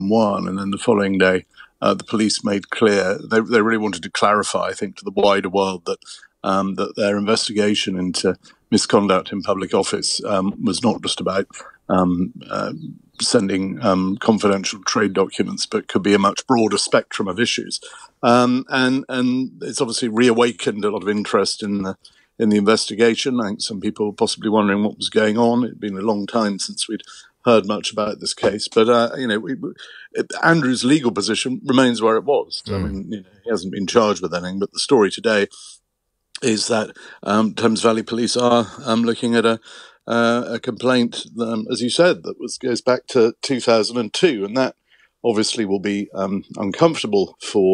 one, and then the following day, the police made clear they really wanted to clarify, I think, to the wider world that their investigation into misconduct in public office was not just about sending confidential trade documents, but could be a much broader spectrum of issues. And it's obviously reawakened a lot of interest in the investigation. I think some people were possibly wondering what was going on. It'd been a long time since we'd heard much about this case, but Andrew's legal position remains where it was. I mean, he hasn't been charged with anything, but the story today is that Thames Valley Police are looking at a complaint, as you said, that goes back to 2002, and that obviously will be uncomfortable for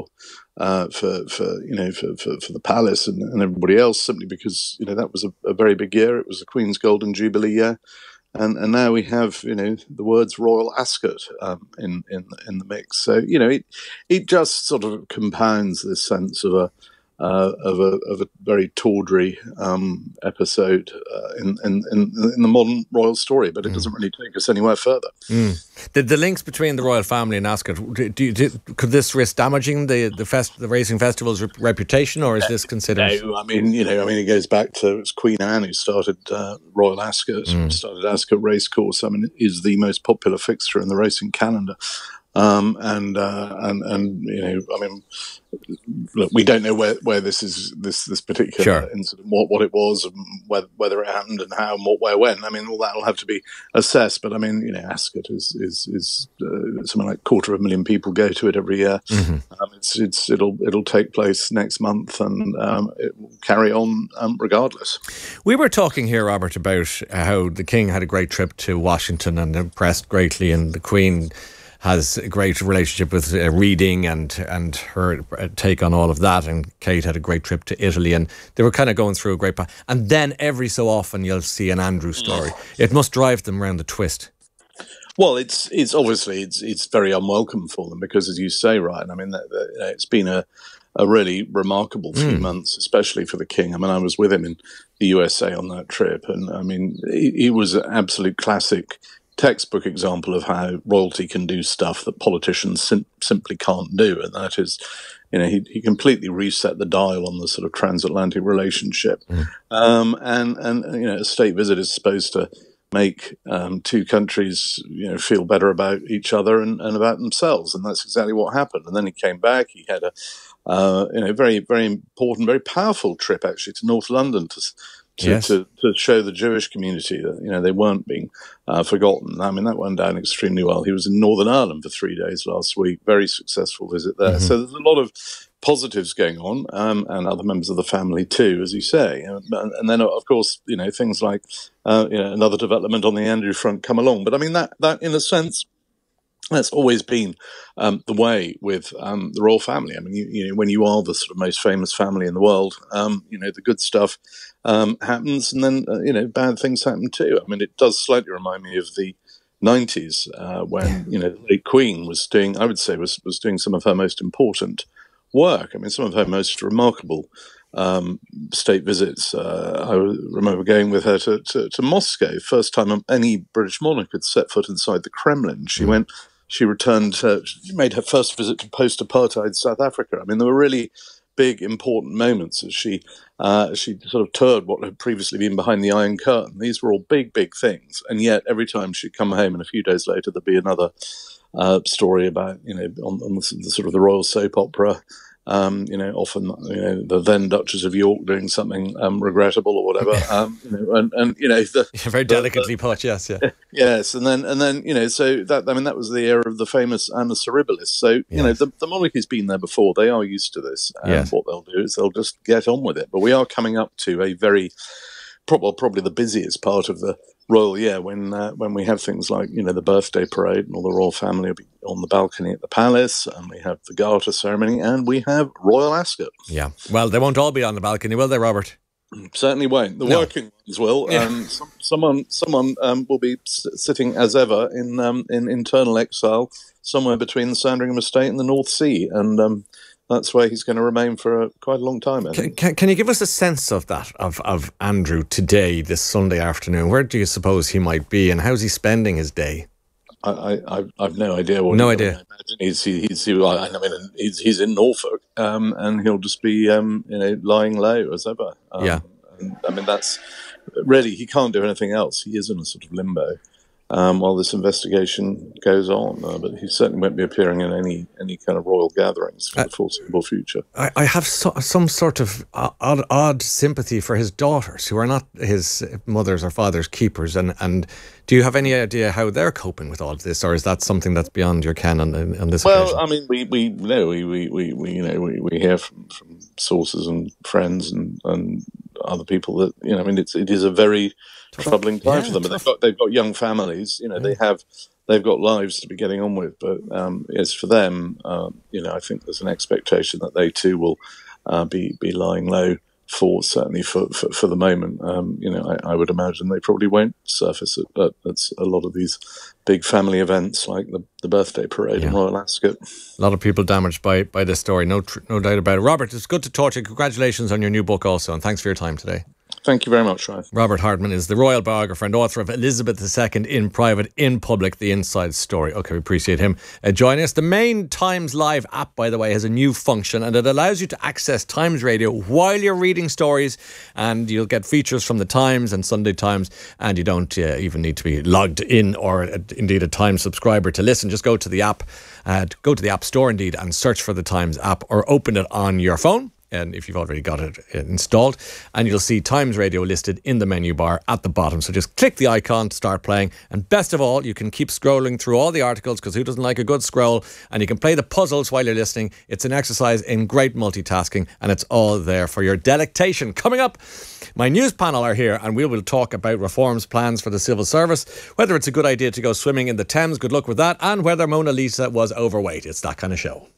the palace and everybody else, simply because that was a very big year. It was the Queen's Golden Jubilee year. And now we have, the words Royal Ascot in the mix. So, it just sort of compounds this sense of a very tawdry episode in the modern royal story, but it doesn't really take us anywhere further. The links between the royal family and Ascot, could this risk damaging the racing festival's reputation, or is this considered? No, I mean, it goes back to Queen Anne, who started Royal Ascot, started Ascot Racecourse. I mean, it is the most popular fixture in the racing calendar. Look, we don't know where this particular incident, what it was, and whether it happened, and how, and what, where, when. I mean, all that will have to be assessed. But I mean, Ascot is something like 250,000 people go to it every year. It'll take place next month, and it will carry on regardless. We were talking here, Robert, about how the King had a great trip to Washington and impressed greatly, and the Queen has a great relationship with reading and her take on all of that, and Kate had a great trip to Italy, and they were kind of going through a great path. And then every so often you'll see an Andrew story. It must drive them around the twist. Well, it's obviously it's very unwelcome for them, because, as you say, Ryan, I mean, it's been a really remarkable few months, especially for the King. I mean, I was with him in the USA on that trip, and I mean, he was an absolute classic textbook example of how royalty can do stuff that politicians simply can't do, and that is, he completely reset the dial on the sort of transatlantic relationship. And a state visit is supposed to make two countries, feel better about each other and about themselves, and that's exactly what happened. And then he came back. He had a very, very important, very powerful trip actually to North London to show the Jewish community that they weren't being forgotten. I mean, that went down extremely well. He was in Northern Ireland for 3 days last week. Very successful visit there. So there's a lot of positives going on, and other members of the family too, as you say. And then, of course, things like another development on the Andrew front come along. But I mean, that in a sense, that's always been the way with the royal family. I mean, when you are the sort of most famous family in the world, the good stuff happens, and then bad things happen too. I mean, it does slightly remind me of the 90s when the late Queen was doing, I would say, was doing some of her most important work. I mean, some of her most remarkable state visits. I remember going with her to Moscow, first time any British monarch had set foot inside the Kremlin. She returned, she made her first visit to post-apartheid South Africa. I mean, there were really big, important moments as she sort of toured what had previously been behind the Iron Curtain. These were all big, big things. And yet, every time she'd come home, and a few days later, there'd be another story about, on the sort of the royal soap opera. Often, the then Duchess of York doing something regrettable or whatever. Very delicately put, yes, yeah. Yes, and then, so that was the era of the famous Anna Cerebalis. So, the monarchy's been there before. They are used to this. And what they'll do is they'll just get on with it. But we are coming up to a very, probably the busiest part of the royal year when we have things like, the birthday parade, and all the royal family will be on the balcony at the palace, and we have the Garter ceremony, and we have Royal Ascot. Yeah. Well, they won't all be on the balcony, will they, Robert? Certainly won't. The working ones will. Yeah. Someone will be sitting as ever in internal exile somewhere between the Sandringham Estate and the North Sea, and that's where he's going to remain for quite a long time. Can you give us a sense of that, of Andrew today, this Sunday afternoon? Where do you suppose he might be, and how's he spending his day? I've no idea what. No idea. I imagine he's in Norfolk, and he'll just be lying low as ever. And, I mean, that's really, he can't do anything else. He is in a sort of limbo while this investigation goes on. But he certainly won't be appearing in any kind of royal gatherings for the foreseeable future. I have some sort of odd sympathy for his daughters, who are not his mother's or father's keepers. And do you have any idea how they're coping with all of this, or is that something that's beyond your ken on this occasion? Well, I mean, we hear from sources and friends and other people that I mean, it is a very troubling time for them. But they've got young families. They've got lives to be getting on with. But as for them, I think there's an expectation that they too will be lying low for the moment. I would imagine they probably won't surface at a lot of these big family events like the birthday parade in Royal Ascot. A lot of people damaged by this story, no doubt about it. Robert, it's good to talk to you. Congratulations on your new book also, and thanks for your time today. Thank you very much, Ryan. Robert Hardman is the royal biographer and author of Elizabeth II in Private, in Public, The Inside Story. Okay, we appreciate him joining us. The main Times Live app, by the way, has a new function, and it allows you to access Times Radio while you're reading stories, and you'll get features from the Times and Sunday Times, and you don't even need to be logged in or indeed a Times subscriber to listen. Just go to the app, go to the App Store indeed, and search for the Times app, or open it on your phone. And if you've already got it installed, and you'll see Times Radio listed in the menu bar at the bottom. So just click the icon to start playing. And best of all, you can keep scrolling through all the articles, because who doesn't like a good scroll? And you can play the puzzles while you're listening. It's an exercise in great multitasking, and it's all there for your delectation. Coming up, my news panel are here, and we will talk about reforms plans for the civil service, whether it's a good idea to go swimming in the Thames, good luck with that, and whether Mona Lisa was overweight. It's that kind of show.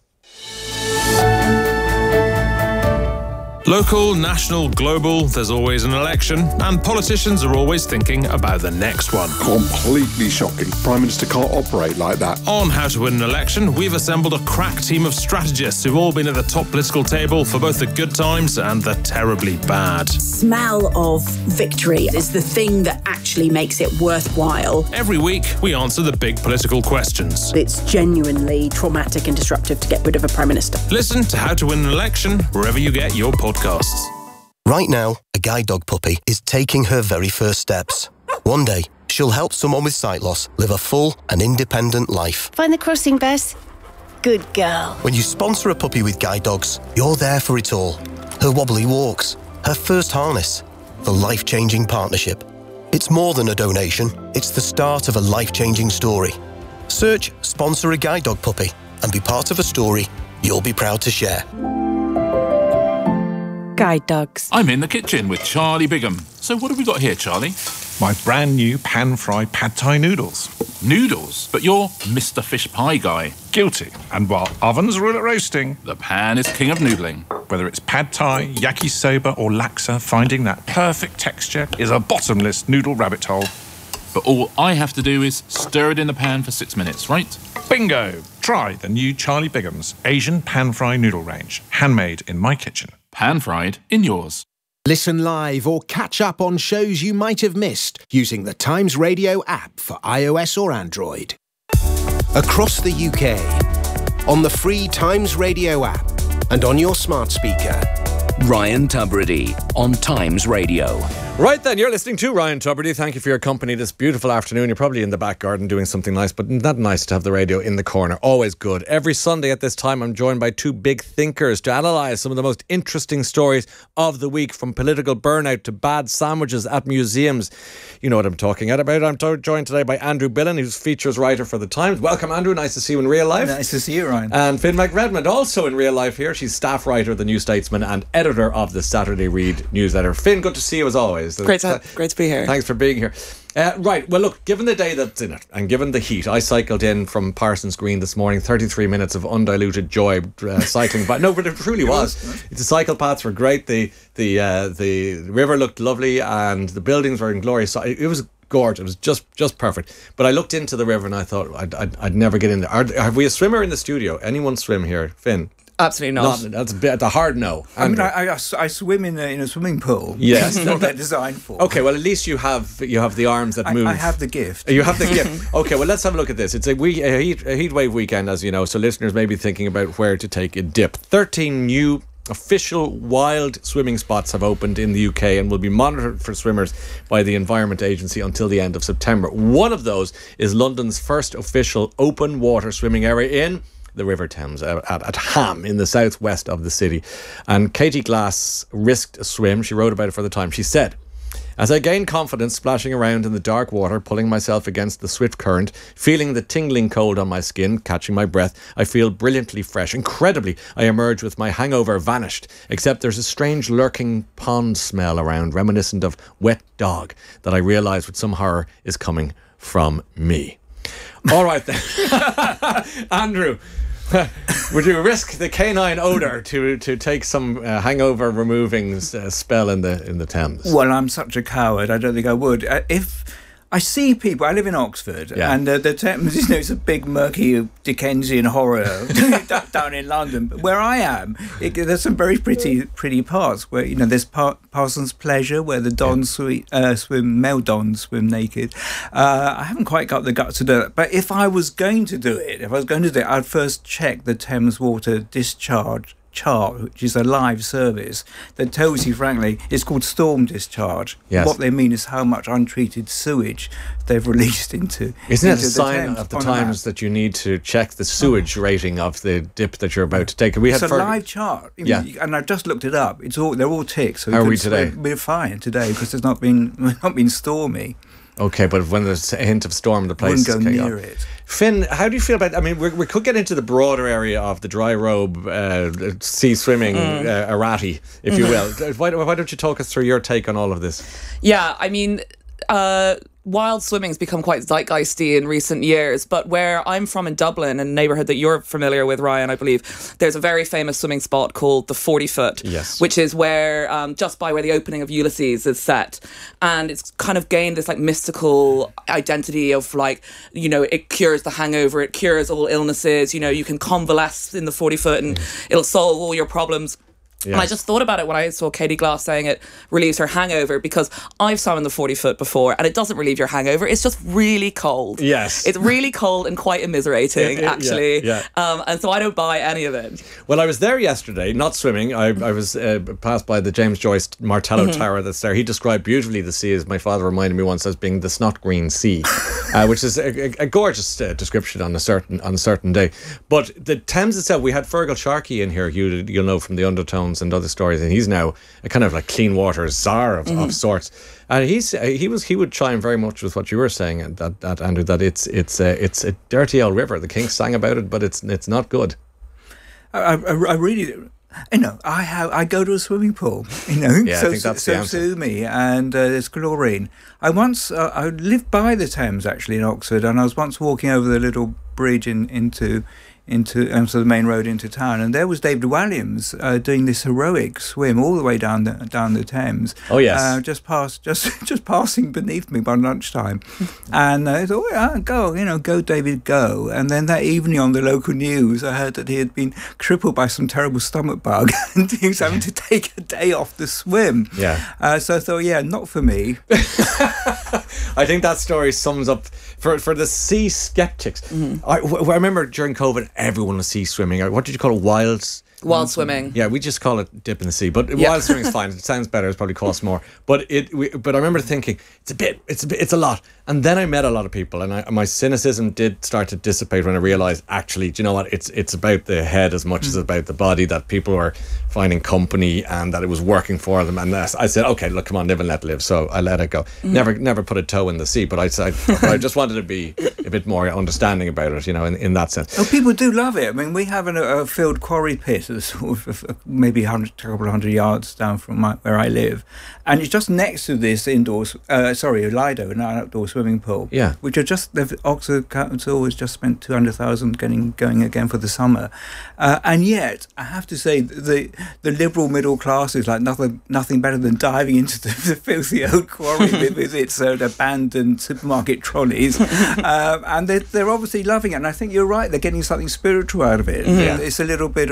Local, national, global, there's always an election, and politicians are always thinking about the next one. Completely shocking. Prime Minister can't operate like that. On How to Win an Election, we've assembled a crack team of strategists who've all been at the top political table for both the good times and the terribly bad. Smell of victory is the thing that actually makes it worthwhile. Every week, we answer the big political questions. It's genuinely traumatic and disruptive to get rid of a Prime Minister. Listen to How to Win an Election wherever you get your podcasts. Right now, a guide dog puppy is taking her very first steps. One day, she'll help someone with sight loss live a full and independent life. Find the crossing, Bess. Good girl. When you sponsor a puppy with guide dogs, you're there for it all. Her wobbly walks, her first harness, the life-changing partnership. It's more than a donation, it's the start of a life-changing story. Search Sponsor a Guide Dog Puppy and be part of a story you'll be proud to share. Guide dogs. I'm in the kitchen with Charlie Bigham. So what have we got here, Charlie? My brand new pan-fried pad thai noodles. Noodles? But you're Mr. Fish Pie guy. Guilty. And while ovens rule at roasting, the pan is king of noodling. Whether it's pad thai, yakisoba or laksa, finding that perfect texture is a bottomless noodle rabbit hole. But all I have to do is stir it in the pan for 6 minutes, right? Bingo! Try the new Charlie Bigham's Asian pan-fried noodle range. Handmade in my kitchen. Pan-fried in yours. Listen live or catch up on shows you might have missed using the Times Radio app for iOS or Android. Across the UK, on the free Times Radio app and on your smart speaker. Ryan Tubridy on Times Radio. Right then, you're listening to Ryan Tubridy. Thank you for your company this beautiful afternoon. You're probably in the back garden doing something nice, but not nice to have the radio in the corner. Always good. Every Sunday at this time, I'm joined by two big thinkers to analyse some of the most interesting stories of the week, from political burnout to bad sandwiches at museums. You know what I'm talking about. I'm joined today by Andrew Billen, who's features writer for The Times. Welcome, Andrew. Nice to see you in real life. Nice to see you, Ryan. And Finn McRedmond, also in real life here. She's staff writer of The New Statesman and editor of the Saturday Read newsletter. Finn, good to see you as always. Great to be here. Thanks for being here. Right, well look, given the day that's in it and given the heat, I cycled in from Parsons Green this morning, 33 minutes of undiluted joy cycling by. No, but it truly was. The cycle paths were great, the river looked lovely and the buildings were in glorious. It was gorgeous. It was just perfect. But I looked into the river and I thought I'd never get in there. Have we a swimmer in the studio? Anyone swim here? Finn? Absolutely not. That's a hard no. Andrew. I mean, I swim in a swimming pool. Yes. It's not that designed for. Okay, well, at least you have the arms that move. I have the gift. You have the gift. Okay, well, let's have a look at this. It's a heat wave weekend, as you know, so listeners may be thinking about where to take a dip. 13 new official wild swimming spots have opened in the UK and will be monitored for swimmers by the Environment Agency until the end of September. One of those is London's first official open water swimming area in the River Thames at Ham in the southwest of the city. And Katie Glass risked a swim. She wrote about it for The Times. She said, "As I gain confidence splashing around in the dark water, pulling myself against the swift current, feeling the tingling cold on my skin, catching my breath, I feel brilliantly fresh. Incredibly, I emerge with my hangover vanished, except there's a strange lurking pond smell around, reminiscent of wet dog, that I realise with some horror is coming from me." All right then. Andrew, would you risk the canine odour to take some hangover removing spell in the Thames? Well, I'm such a coward. I don't think I would. If I see people, I live in Oxford, and the Thames, it's a big murky Dickensian horror down in London. But where I am, there's some very pretty parts where there's Parsons Pleasure, where the dons male dons swim naked. I haven't quite got the guts to do it, but if I was going to do it, I'd first check the Thames Water discharge chart, which is a live service that tells you, frankly, it's called storm discharge. Yes. What they mean is how much untreated sewage they've released into. Isn't it a sign of the times that you need to check the sewage rating of the dip that you're about to take? It's a live chart, and I've just looked it up. They're all ticks. So how are we today? We're fine today because it's not been stormy. Okay, but when there's a hint of storm, the place wouldn't go near it. Finn, how do you feel about? I mean, we could get into the broader area of the dry robe sea swimming errati, if you will. Why don't you talk us through your take on all of this? Yeah, I mean, wild swimming's become quite zeitgeisty in recent years, but where I'm from in Dublin, in a neighbourhood that you're familiar with, Ryan, I believe, there's a very famous swimming spot called the 40 Foot, yes, which is where, just by where the opening of Ulysses is set. And it's kind of gained this like mystical identity of like, it cures the hangover, it cures all illnesses, you can convalesce in the 40 Foot and it'll solve all your problems. Yes. And I just thought about it when I saw Katie Glass saying it relieves her hangover, because I've swum in the 40 Foot before and it doesn't relieve your hangover. It's just really cold. Yes. It's really cold and quite immiserating, actually. Yeah. And so I don't buy any of it. Well, I was there yesterday, not swimming. I was passed by the James Joyce Martello Tower that's there. He described beautifully the sea, as my father reminded me once, as being the snot green sea, which is a gorgeous description on a certain day. But the Thames itself, we had Fergal Sharkey in here, you'll know from the Undertones and other stories, and he's now a kind of like clean water czar of sorts. And he would chime very much with what you were saying, that Andrew, that it's a dirty old river. The King sang about it, but it's not good. I really. I go to a swimming pool, Yeah, I think that's the answer. Sue me, and there's chlorine. I lived by the Thames, actually, in Oxford, and I was once walking over the little bridge into the main road into town, and there was David Walliams doing this heroic swim all the way down the Thames. Oh yes, just passing beneath me by lunchtime, and I thought, go David, go. And then that evening on the local news, I heard that he had been crippled by some terrible stomach bug, and he was having to take a day off the swim. Yeah. So I thought, not for me. I think that story sums up for the sea skeptics. I remember during COVID, everyone was sea swimming. What did you call it? Wild swimming. Yeah, we just call it dip in the sea, but wild swimming is fine. It sounds better. It probably costs more, but I remember thinking it's a lot. And then I met a lot of people, and my cynicism did start to dissipate when I realised, actually, do you know what? It's about the head as much as about the body, that people were finding company and that it was working for them. And I said, okay, look, come on, live and let live. So I let it go. Never put a toe in the sea, but I just wanted to be a bit more understanding about it, in that sense. Oh, people do love it. I mean, we have a filled quarry pit, sort of maybe a couple of hundred yards down from where I live, and it's just next to this Lido, an outdoor swimming pool. Yeah, which are Oxford Council has just spent 200,000 going again for the summer, and yet I have to say the liberal middle class is like nothing better than diving into the filthy old quarry with its abandoned supermarket trolleys, and they're obviously loving it. And I think you're right; they're getting something spiritual out of it. Yeah. It's a little bit of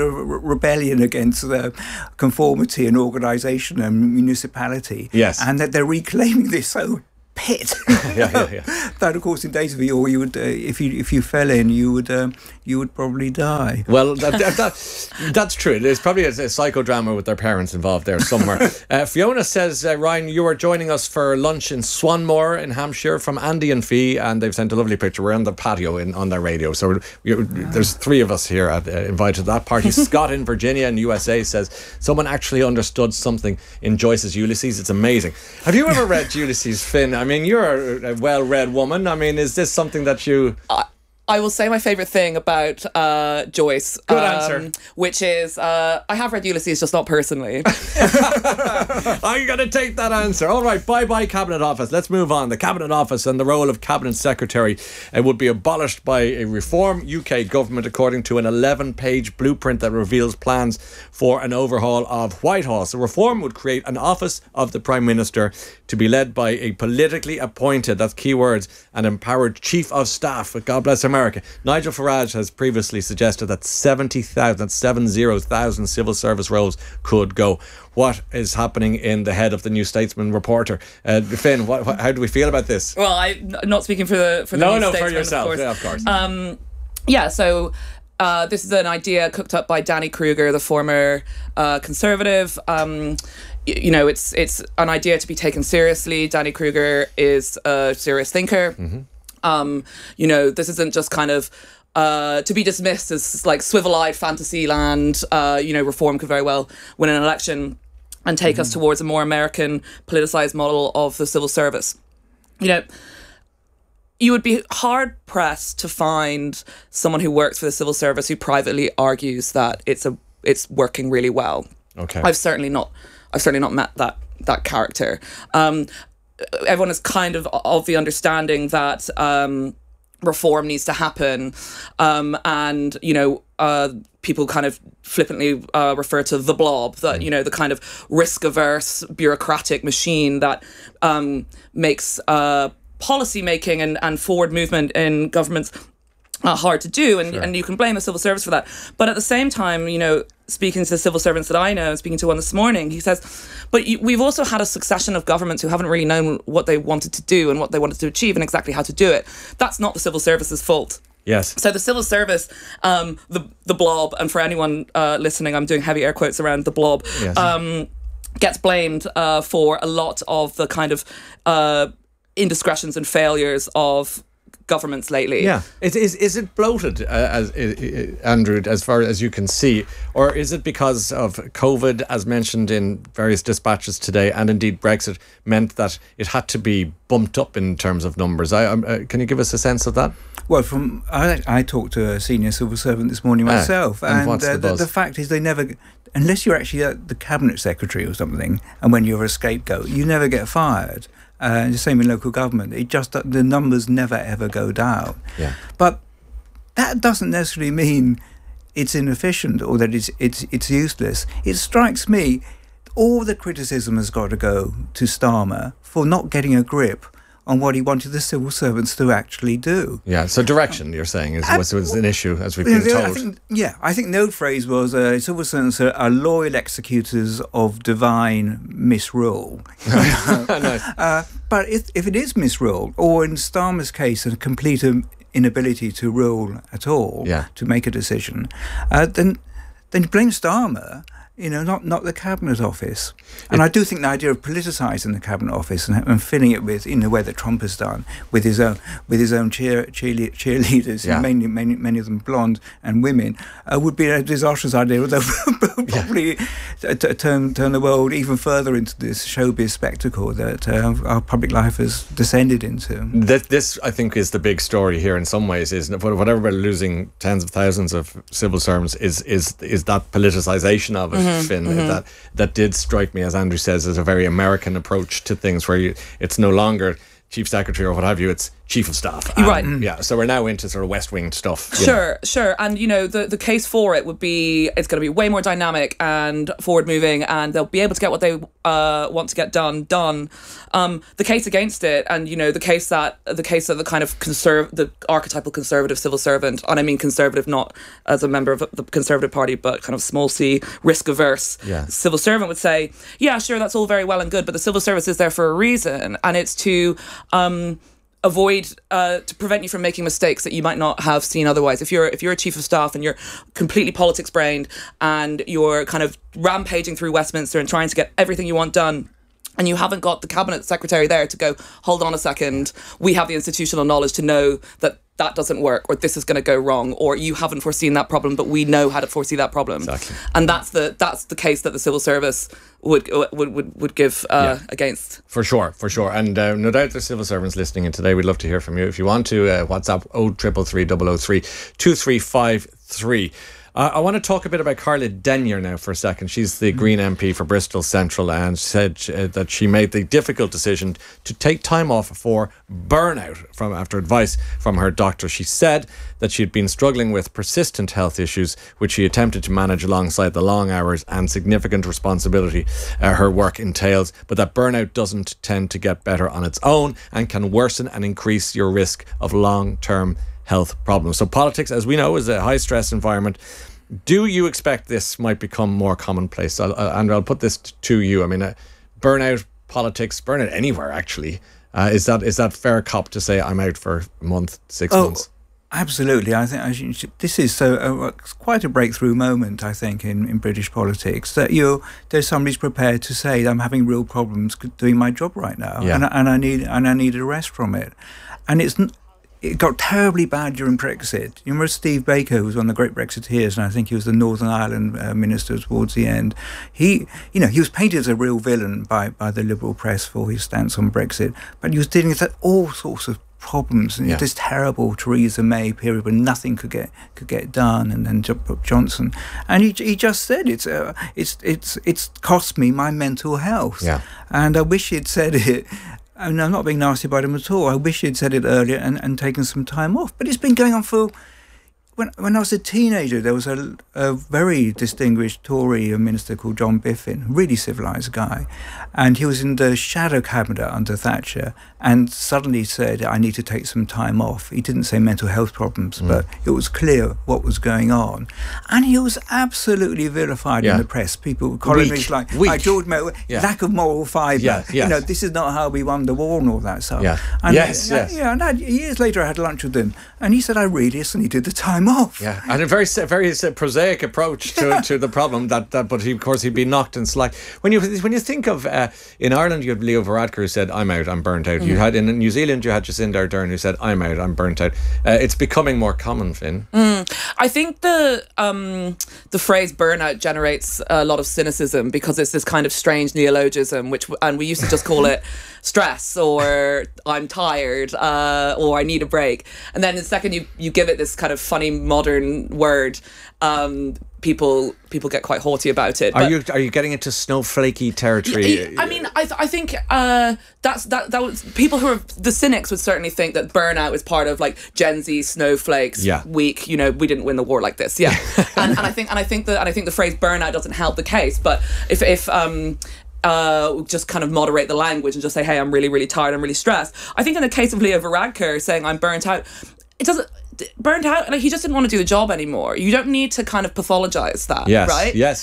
rebellion against conformity and organisation and municipality. Yes. And that they're reclaiming this pit. That, of course, in days of yore, you would, if you fell in, you would probably die. Well, that's true. There's probably a psychodrama with their parents involved there somewhere. Fiona says, Ryan, you are joining us for lunch in Swanmore in Hampshire from Andy and Fee, and they've sent a lovely picture. We're on the patio on their radio. So there's three of us here invited to that party. Scott in Virginia in USA says, someone actually understood something in Joyce's Ulysses. It's amazing. Have you ever read Ulysses, Finn? I mean, you're a well-read woman. I mean, is this something that you... I will say my favourite thing about Joyce. Good answer. Which is, I have read Ulysses, just not personally. I'm going to take that answer. All right, bye-bye Cabinet Office. Let's move on. The Cabinet Office and the role of Cabinet Secretary would be abolished by a Reform UK government, according to an 11-page blueprint that reveals plans for an overhaul of Whitehall. So Reform would create an office of the Prime Minister to be led by a politically appointed, that's keywords, and empowered Chief of Staff. God bless America. Nigel Farage has previously suggested that 70,000 civil service roles could go. What is happening in the head of the New Statesman reporter? Finn, how do we feel about this? Well, I'm not speaking for the New Statesman, for yourself. Of course. Yeah, of course. So this is an idea cooked up by Danny Kruger, the former Conservative. It's an idea to be taken seriously. Danny Kruger is a serious thinker. Mm-hmm. This isn't just kind of to be dismissed as like swivel-eyed fantasy land. Reform could very well win an election and take us towards a more American politicized model of the civil service. You would be hard-pressed to find someone who works for the civil service who privately argues that it's working really well. Okay. I've certainly not met that character. Everyone is kind of the understanding that reform needs to happen, and people kind of flippantly refer to the blob, that the kind of risk-averse bureaucratic machine that makes policy making and forward movement in governments hard to do, and you can blame the civil service for that. But at the same time, speaking to the civil servants that I know, speaking to one this morning, he says, but we've also had a succession of governments who haven't really known what they wanted to do and what they wanted to achieve and exactly how to do it. That's not the civil service's fault. Yes. So the civil service, the blob, and for anyone listening, I'm doing heavy air quotes around the blob, yes. Gets blamed for a lot of the kind of indiscretions and failures of governments lately. Yeah. Is it bloated, Andrew, as far as you can see, or is it because of COVID, as mentioned in various dispatches today, and indeed Brexit meant that it had to be bumped up in terms of numbers? Can you give us a sense of that? Well, I talked to a senior civil servant this morning myself, and what's the fact is they never, unless you're actually the cabinet secretary or something, and when you're a scapegoat, you never get fired. The same in local government. The numbers never ever go down. Yeah. But that doesn't necessarily mean it's inefficient or that it's useless. It strikes me all the criticism has got to go to Starmer for not getting a grip on what he wanted the civil servants to actually do. Yeah, so direction, you're saying, was an issue, as we've been told. I think the old phrase was civil servants are loyal executors of divine misrule. Nice. But if it is misrule, or in Starmer's case, a complete inability to rule at all, to make a decision, then blame Starmer. Not the Cabinet Office. And I do think the idea of politicising the Cabinet Office and filling it with, in the way that Trump has done, with his own cheerleaders, many of them blonde and women, would be a disastrous idea. Although probably turn the world even further into this showbiz spectacle that our public life has descended into. This, I think, is the big story here. In some ways, is whatever we're losing tens of thousands of civil servants is that politicisation of it. Finn, that did strike me, as Andrew says, as a very American approach to things, where it's no longer chief secretary or what have you, it's chief of staff. Right. Yeah, so we're now into sort of West Wing stuff. Sure. And, the case for it would be, it's going to be way more dynamic and forward-moving, and they'll be able to get what they want to get done. The case against it, and, the case that the kind of the archetypal conservative civil servant, and I mean conservative not as a member of the Conservative Party, but kind of small c, risk-averse civil servant would say, yeah, sure, that's all very well and good, but the civil service is there for a reason, and it's to avoid to prevent you from making mistakes that you might not have seen otherwise. If you're a chief of staff and you're completely politics brained and you're kind of rampaging through Westminster and trying to get everything you want done, and you haven't got the cabinet secretary there to go, hold on a second, we have the institutional knowledge to know that doesn't work, or this is going to go wrong, or you haven't foreseen that problem, but we know how to foresee that problem. Exactly. And that's the case that the civil service would give against. For sure. And no doubt there's civil servants listening in today. We'd love to hear from you. If you want to, WhatsApp 0333 003 2353. I want to talk a bit about Carla Denyer now for a second. She's the Green MP for Bristol Central, and said that she made the difficult decision to take time off for burnout after advice from her doctor. She said that she had been struggling with persistent health issues, which she attempted to manage alongside the long hours and significant responsibility her work entails, but that burnout doesn't tend to get better on its own and can worsen and increase your risk of long-term health problems. So politics, as we know, is a high-stress environment. Do you expect this might become more commonplace? And I'll put this to you. I mean, burnout, politics, burnout anywhere, actually. Is that fair cop to say I'm out for a month, 6 months? Absolutely. I think this is quite a breakthrough moment, I think, in British politics, that there's somebody's prepared to say I'm having real problems doing my job right now, and I need a rest from it. And it got terribly bad during Brexit. You remember Steve Baker, who was one of the great Brexiteers, and I think he was the Northern Ireland minister towards the end. He was painted as a real villain by the liberal press for his stance on Brexit, but he was dealing with all sorts of problems, and this terrible Theresa May period when nothing could get done, and then Johnson, and he just said it's cost me my mental health, and I wish he'd said it. And I'm not being nasty about him at all. I wish he'd said it earlier and taken some time off. But it's been going on for... When I was a teenager, there was a very distinguished Tory minister called John Biffin, really civilised guy. And he was in the shadow cabinet under Thatcher and suddenly said, I need to take some time off. He didn't say mental health problems, but it was clear what was going on. And he was absolutely vilified in the press. People, columnists like George Melville, lack of moral fibre. This is not how we won the war and all that stuff. And and years later I had lunch with him and he said, I really did the time off. And a very prosaic approach to the problem but of course he'd been knocked in slack. When you think of in Ireland, you had Leo Varadkar who said, I'm out, I'm burnt out. You had in New Zealand, you had Jacinda Ardern who said, I'm out, I'm burnt out. It's becoming more common, Finn. I think the phrase burnout generates a lot of cynicism because it's this kind of strange neologism, and we used to just call it stress, or I'm tired, or I need a break. And then the second you give it this kind of funny modern word, people get quite haughty about it. Are you getting into snowflakey territory? I mean, I think that was, people who are the cynics would certainly think that burnout is part of like Gen Z snowflakes week. We didn't win the war like this. and I think the phrase burnout doesn't help the case. But if just kind of moderate the language and just say, hey, I'm really, really tired, I'm really stressed. I think in the case of Leo Varadkar saying I'm burnt out, it doesn't... Burnt out, like he just didn't want to do the job anymore. You don't need to kind of pathologize that, right? Yes.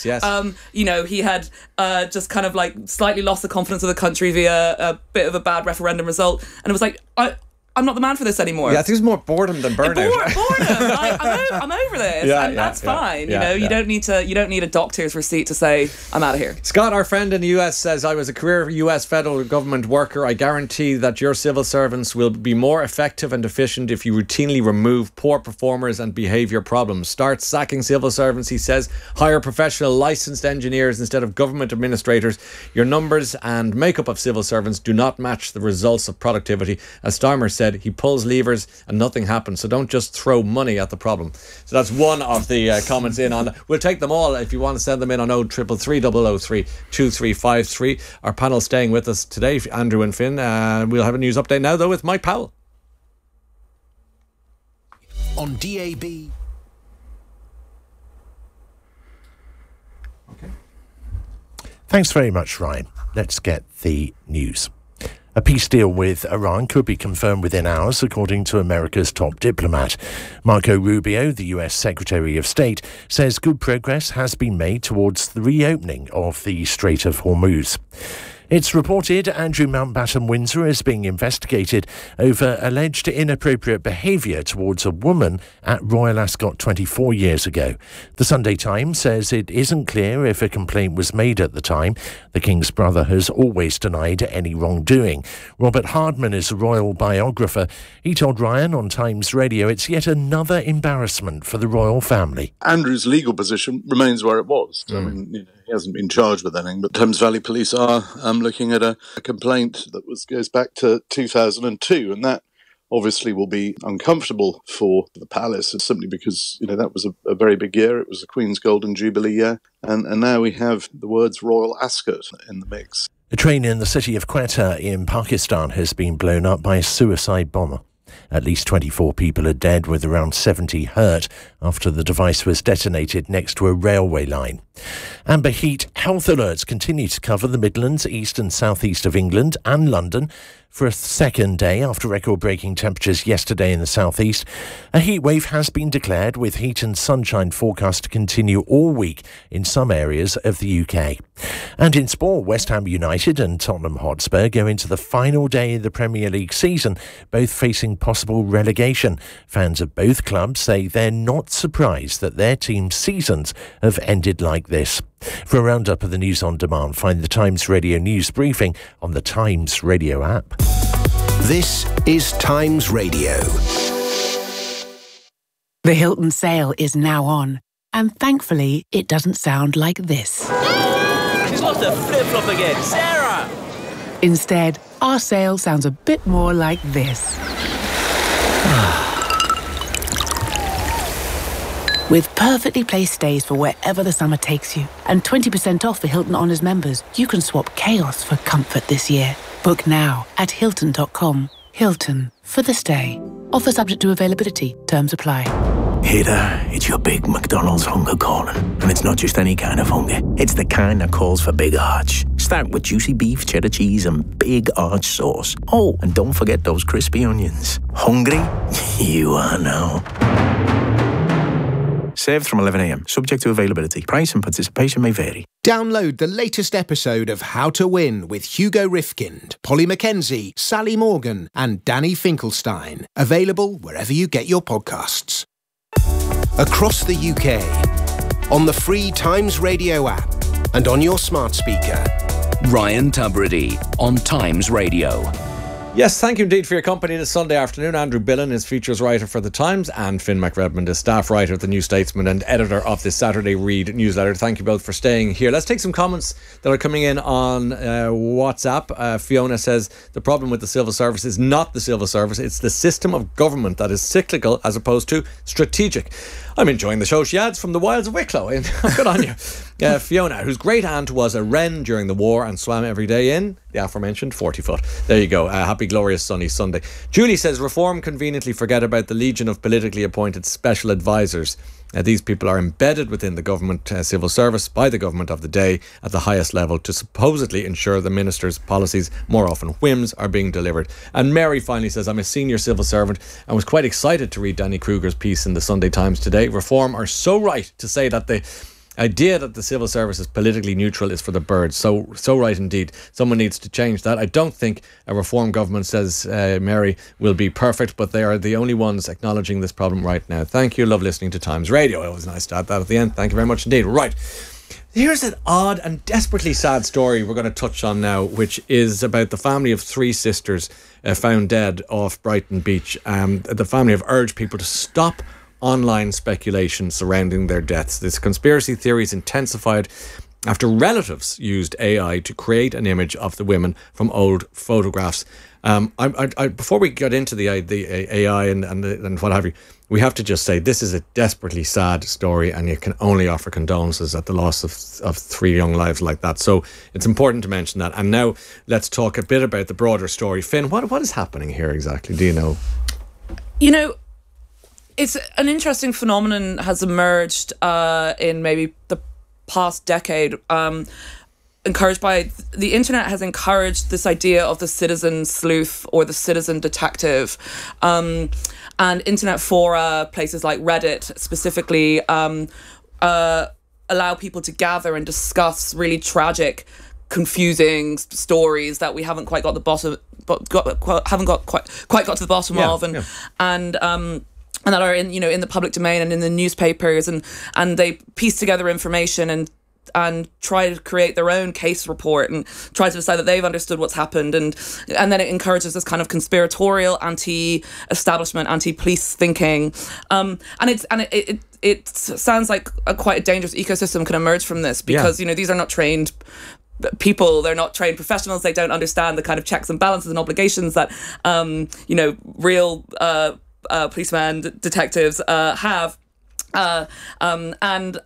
He had just kind of like slightly lost the confidence of the country via a bit of a bad referendum result, and it was like, I'm not the man for this. Anymore. Yeah, I think it's more boredom than burnout. Boredom. I'm over this, and that's fine. You don't need a doctor's receipt to say I'm out of here. Scott, our friend in the US, says, I was a career US federal government worker. I guarantee that your civil servants will be more effective and efficient if you routinely remove poor performers and behaviour problems. Start sacking civil servants, he says. Hire professional licensed engineers instead of government administrators. Your numbers and makeup of civil servants do not match the results of productivity. As Starmer said, said he pulls levers and nothing happens. So don't just throw money at the problem. So that's one of the comments in on. We'll take them all if you want to send them in on 0333 003 2353. Our panel staying with us today, Andrew and Finn. We'll have a news update now, though, with Mike Powell. On DAB. Okay. Thanks very much, Ryan. Let's get the news. A peace deal with Iran could be confirmed within hours, according to America's top diplomat. Marco Rubio, the US Secretary of State, says good progress has been made towards the reopening of the Strait of Hormuz. It's reported Andrew Mountbatten Windsor is being investigated over alleged inappropriate behaviour towards a woman at Royal Ascot 24 years ago. The Sunday Times says it isn't clear if a complaint was made at the time. The King's brother has always denied any wrongdoing. Robert Hardman is a royal biographer. He told Ryan on Times Radio it's yet another embarrassment for the royal family. Andrew's legal position remains where it was. I mean, he hasn't been charged with anything, but Thames Valley Police are looking at a complaint that goes back to 2002, and that obviously will be uncomfortable for the palace, simply because that was a very big year. It was the Queen's Golden Jubilee year, and now we have the words Royal Ascot in the mix. A train in the city of Quetta in Pakistan has been blown up by a suicide bomber. At least 24 people are dead, with around 70 hurt after the device was detonated next to a railway line. Amber heat health alerts continue to cover the Midlands, east and southeast of England and London for a second day after record-breaking temperatures yesterday in the southeast. A heat wave has been declared, with heat and sunshine forecast to continue all week in some areas of the UK. And in sport, West Ham United and Tottenham Hotspur go into the final day of the Premier League season, both facing possible relegation. Fans of both clubs say they're not surprised that their team's seasons have ended like this. For a roundup of the news on demand, find the Times Radio News Briefing on the Times Radio app. This is Times Radio. The Hilton sale is now on, and thankfully it doesn't sound like this. She's lost her flip-flop again, Sarah! Instead, our sale sounds a bit more like this. With perfectly placed stays for wherever the summer takes you, and 20% off for Hilton Honors members, you can swap chaos for comfort this year. Book now at Hilton.com. Hilton, for the stay. Offer subject to availability. Terms apply. Hey there, it's your big McDonald's hunger calling. And it's not just any kind of hunger. It's the kind that calls for big arch. Start with juicy beef, cheddar cheese and big arch sauce. Oh, and don't forget those crispy onions. Hungry? You are now. Served from 11 a.m. Subject to availability. Price and participation may vary. Download the latest episode of How to Win with Hugo Rifkind, Polly Mackenzie, Sally Morgan and Danny Finkelstein. Available wherever you get your podcasts. Across the UK, on the free Times Radio app and on your smart speaker. Ryan Tubridy on Times Radio. Yes, thank you indeed for your company this Sunday afternoon. Andrew Billen is features writer for The Times, and Finn McRedmond is staff writer at The New Statesman and editor of the Saturday Read newsletter. Thank you both for staying here. Let's take some comments that are coming in on WhatsApp. Fiona says the problem with the civil service is not the civil service, it's the system of government that is cyclical as opposed to strategic. I'm enjoying the show, she adds, from the wilds of Wicklow. Good on you. Fiona, whose great aunt was a wren during the war and swam every day in the aforementioned 40 foot. There you go. Happy, glorious, sunny Sunday. Julie says reform conveniently forget about the legion of politically appointed special advisors. These people are embedded within the government civil service by the government of the day at the highest level to supposedly ensure the minister's policies, more often whims, are being delivered. And Mary finally says, I'm a senior civil servant and was quite excited to read Danny Kruger's piece in the Sunday Times today. Reform are so right to say that the idea that the civil service is politically neutral is for the birds. So right indeed. Someone needs to change that. I don't think a reform government, says Mary, will be perfect, but they are the only ones acknowledging this problem right now. Thank you. Love listening to Times Radio. It was nice to add that at the end. Thank you very much indeed. Right. Here's an odd and desperately sad story we're going to touch on now, which is about the family of three sisters found dead off Brighton Beach. The family have urged people to stop online speculation surrounding their deaths. This conspiracy theory is intensified after relatives used AI to create an image of the women from old photographs. Before we get into the AI and what have you, we have to just say this is a desperately sad story, and you can only offer condolences at the loss of 3 young lives like that. So it's important to mention that. And now let's talk a bit about the broader story. Finn, what is happening here exactly? Do you know? You know, it's an interesting phenomenon has emerged in maybe the past decade. Encouraged by the internet has encouraged this idea of the citizen sleuth or the citizen detective, and internet fora, places like Reddit specifically, allow people to gather and discuss really tragic, confusing stories that we haven't quite got the bottom, haven't got quite got to the bottom of, and that are in the public domain and in the newspapers, and they piece together information and try to create their own case report and try to decide that they've understood what's happened, and then it encourages this kind of conspiratorial, anti-establishment, anti-police thinking, and it sounds like quite a dangerous ecosystem can emerge from this, because these are not trained people, they're not trained professionals, they don't understand the kind of checks and balances and obligations that real policemen, detectives have. And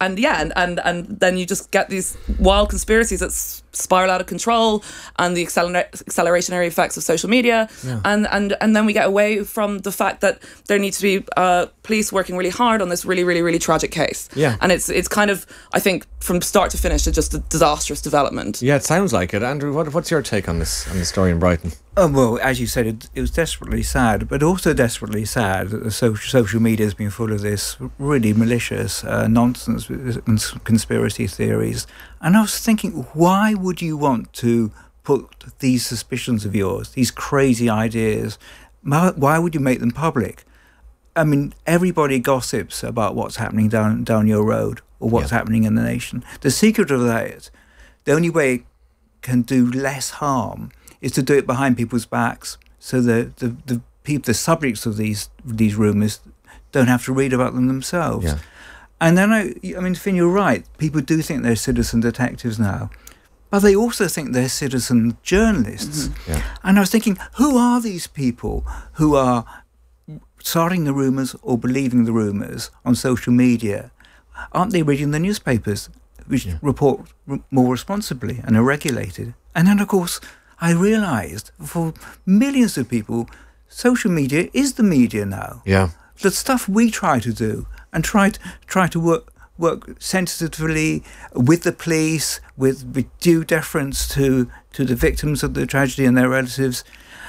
then you just get these wild conspiracies that spiral out of control, and the accelerationary effects of social media, and then we get away from the fact that there needs to be police working really hard on this really, really, really tragic case. And it's kind of, I think, from start to finish, it's just a disastrous development. Yeah, it sounds like it. Andrew, what's your take on the story in Brighton? Well, as you said, it was desperately sad, but also desperately sad that the social media has been full of this really malicious nonsense and conspiracy theories. And I was thinking, why would you want to put these suspicions of yours, these crazy ideas, why would you make them public? I mean, everybody gossips about what's happening down your road or what's happening in the nation. The secret of that is, the only way it can do less harm is to do it behind people's backs, so the subjects of these rumours don't have to read about them themselves. And then, I mean, Finn, you're right. People do think they're citizen detectives now, but they also think they're citizen journalists. And I was thinking, who are these people who are starting the rumours or believing the rumours on social media? Aren't they reading the newspapers, which report more responsibly and are regulated? And then, of course, I realised for millions of people, social media is the media now. The stuff we try to do and try to work sensitively with the police, with due deference to the victims of the tragedy and their relatives,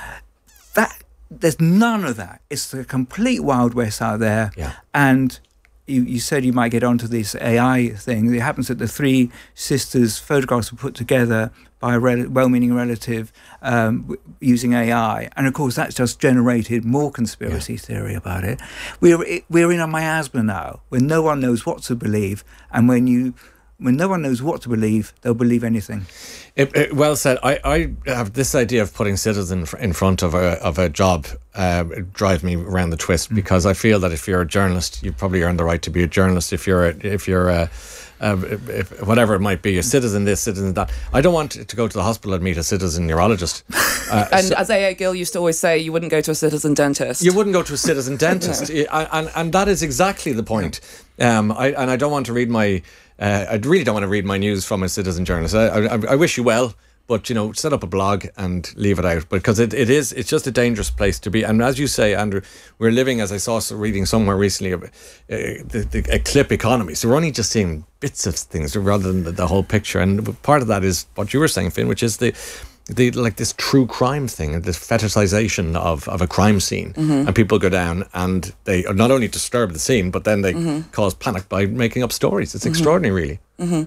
there's none of that. It's the complete Wild West out there. And you said you might get onto this AI thing. It happens that the 3 sisters' photographs were put together by a well-meaning relative using AI. And, of course, that's just generated more conspiracy theory about it. We're in a miasma now, when no one knows what to believe. And when no one knows what to believe, they'll believe anything. Well said. I have this idea of putting citizen in front of a job drives me around the twist, because I feel that if you're a journalist, you probably earn the right to be a journalist. If you're whatever it might be, a citizen this, citizen that. I don't want to go to the hospital and meet a citizen neurologist. And as A.A. Gill used to always say, you wouldn't go to a citizen dentist. You wouldn't go to a citizen dentist. And that is exactly the point. I don't want to read I really don't want to read my news from a citizen journalist. I wish you well, but set up a blog and leave it out, because it's just a dangerous place to be. And as you say, Andrew, we're living, as I saw reading somewhere recently, a clip economy. So we're only just seeing bits of things rather than the whole picture. And part of that is what you were saying, Finn, which is like this true crime thing, this fetishization of a crime scene, and people go down and they not only disturb the scene, but then they cause panic by making up stories. It's extraordinary, really.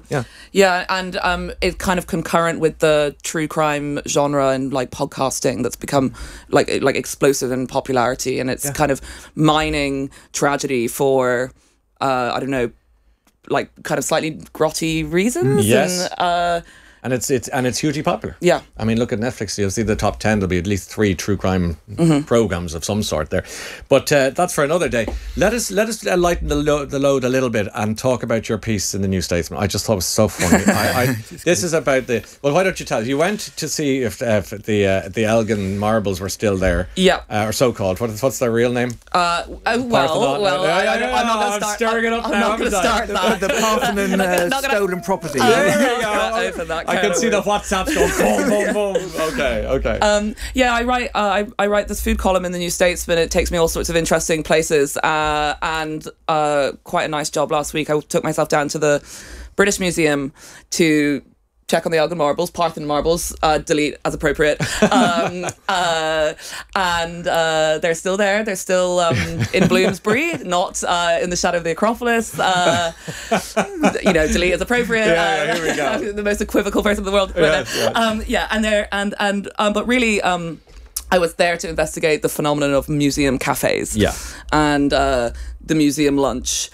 And it's kind of concurrent with the true crime genre and like podcasting that's become like explosive in popularity, and it's kind of mining tragedy for I don't know, like kind of slightly grotty reasons. And it's hugely popular. Yeah. I mean, look at Netflix. You'll see the top 10. There'll be at least 3 true crime programs of some sort there. But that's for another day. Let us lighten the load a little bit and talk about your piece in the New Statesman. I just thought it was so funny. This is about well, why don't you tell us? You went to see if the Elgin marbles were still there. Yeah. Or so-called. What's their real name? I'm not going to start. Stirring it up now. I'm not going to start that. The Parthenon stolen property. There you go. I can see the WhatsApps going boom, boom, boom. Okay. Yeah, I write this food column in the New Statesman. It takes me all sorts of interesting places, and quite a nice job last week. I took myself down to the British Museum to check on the Elgin marbles, Parthenon marbles, delete as appropriate. And they're still there. They're still in Bloomsbury, not in the shadow of the Acropolis. Delete as appropriate. Yeah, here we go. The most equivocal person in the world. But really, I was there to investigate the phenomenon of museum cafes. Yeah. And the museum lunch.